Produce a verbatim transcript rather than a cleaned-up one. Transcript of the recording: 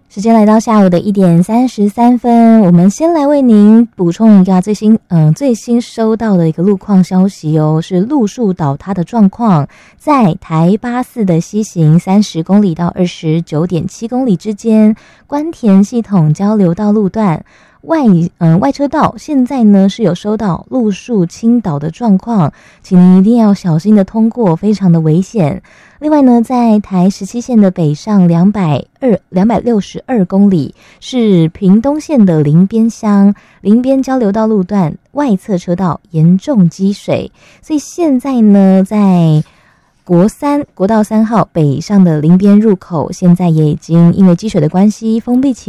时间来到下午的一点三十三分，我们先来为您补充一个最新嗯、呃、最新收到的一个路况消息哦，是路树倒塌的状况，在台八四的西行三十公里到二十九点七公里之间，关田系统交流道路段外嗯、呃、外车道现在呢是有收到路树倾倒的状况，请您一定要小心的通过，非常的危险。另外呢，在台十七线的北上两百二两百六十二公里，是屏东县的林边乡林边交流道路段外侧车道严重积水，所以现在呢，在国三国道三号北上的林边入口，现在也已经因为积水的关系封闭起